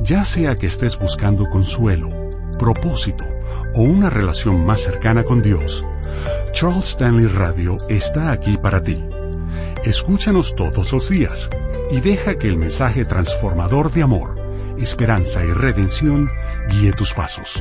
Ya sea que estés buscando consuelo, propósito o una relación más cercana con Dios, Charles Stanley Radio está aquí para ti. Escúchanos todos los días y deja que el mensaje transformador de amor, esperanza y redención guíe tus pasos.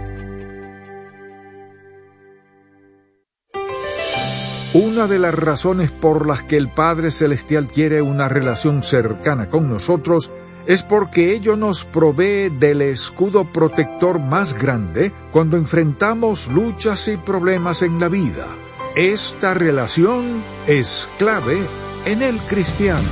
Una de las razones por las que el Padre Celestial quiere una relación cercana con nosotros es porque ello nos provee del escudo protector más grande cuando enfrentamos luchas y problemas en la vida. Esta relación es clave en el cristiano.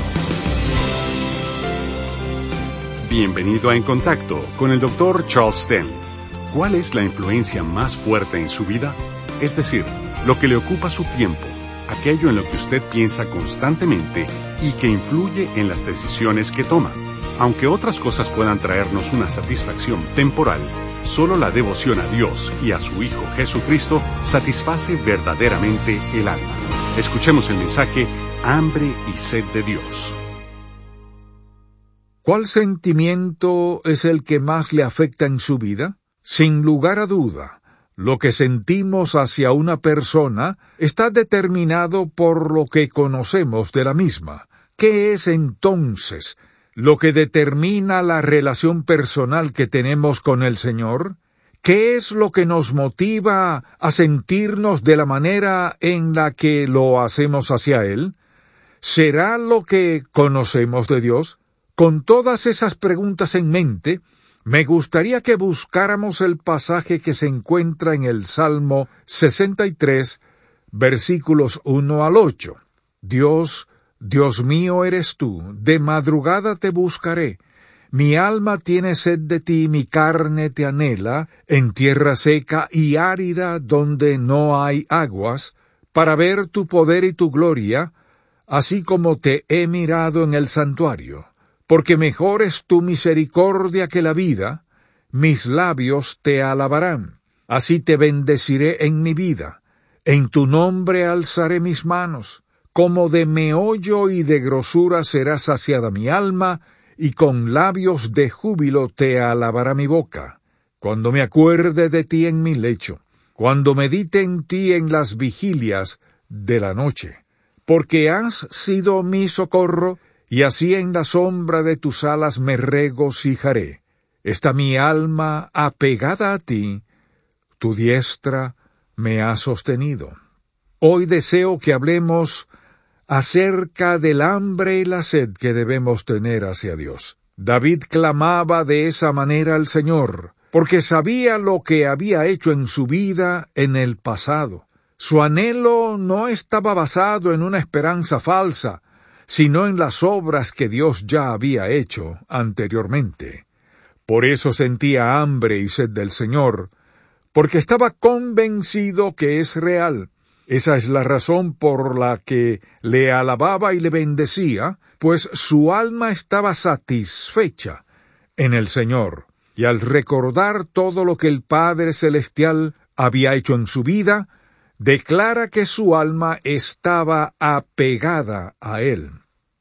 Bienvenido a En Contacto con el Dr. Charles Stanley. ¿Cuál es la influencia más fuerte en su vida? Es decir, lo que le ocupa su tiempo, aquello en lo que usted piensa constantemente y que influye en las decisiones que toma. Aunque otras cosas puedan traernos una satisfacción temporal, solo la devoción a Dios y a su Hijo Jesucristo satisface verdaderamente el alma. Escuchemos el mensaje Hambre y Sed de Dios. ¿Cuál sentimiento es el que más le afecta en su vida? Sin lugar a duda, lo que sentimos hacia una persona está determinado por lo que conocemos de la misma. ¿Qué es entonces lo que determina la relación personal que tenemos con el Señor? ¿Qué es lo que nos motiva a sentirnos de la manera en la que lo hacemos hacia Él? ¿Será lo que conocemos de Dios? Con todas esas preguntas en mente, me gustaría que buscáramos el pasaje que se encuentra en el Salmo 63, versículos 1 al 8. Dios mío eres tú, de madrugada te buscaré. Mi alma tiene sed de ti, mi carne te anhela, en tierra seca y árida donde no hay aguas, para ver tu poder y tu gloria, así como te he mirado en el santuario. Porque mejor es tu misericordia que la vida, mis labios te alabarán. Así te bendeciré en mi vida, en tu nombre alzaré mis manos. Como de meollo y de grosura será saciada mi alma, y con labios de júbilo te alabará mi boca. Cuando me acuerde de ti en mi lecho, cuando medite en ti en las vigilias de la noche. Porque has sido mi socorro, y así en la sombra de tus alas me regocijaré. Está mi alma apegada a ti, tu diestra me ha sostenido. Hoy deseo que hablemos acerca del hambre y la sed que debemos tener hacia Dios. David clamaba de esa manera al Señor, porque sabía lo que había hecho en su vida en el pasado. Su anhelo no estaba basado en una esperanza falsa, sino en las obras que Dios ya había hecho anteriormente. Por eso sentía hambre y sed del Señor, porque estaba convencido que es real. Esa es la razón por la que le alababa y le bendecía, pues su alma estaba satisfecha en el Señor. Y al recordar todo lo que el Padre Celestial había hecho en su vida, declara que su alma estaba apegada a Él.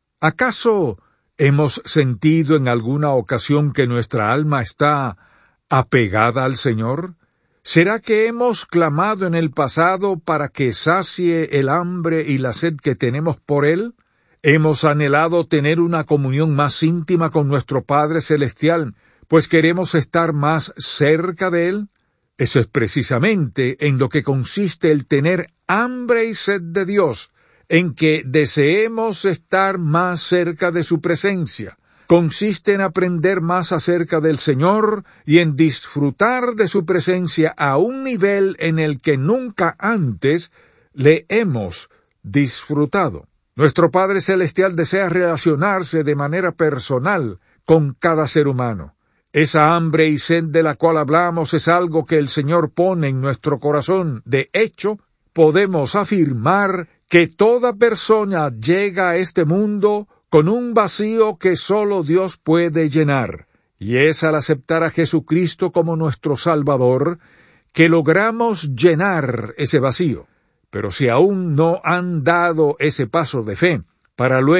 ¿Acaso hemos sentido en alguna ocasión que nuestra alma está apegada al Señor? ¿Será que hemos clamado en el pasado para que sacie el hambre y la sed que tenemos por Él? ¿Hemos anhelado tener una comunión más íntima con nuestro Padre Celestial, pues queremos estar más cerca de Él? Eso es precisamente en lo que consiste el tener hambre y sed de Dios, en que deseemos estar más cerca de su presencia. Consiste en aprender más acerca del Señor y en disfrutar de su presencia a un nivel en el que nunca antes le hemos disfrutado. Nuestro Padre Celestial desea relacionarse de manera personal con cada ser humano. Esa hambre y sed de la cual hablamos es algo que el Señor pone en nuestro corazón. De hecho, podemos afirmar que toda persona llega a este mundo con un vacío que solo Dios puede llenar, y es al aceptar a Jesucristo como nuestro Salvador que logramos llenar ese vacío. Pero si aún no han dado ese paso de fe, para luego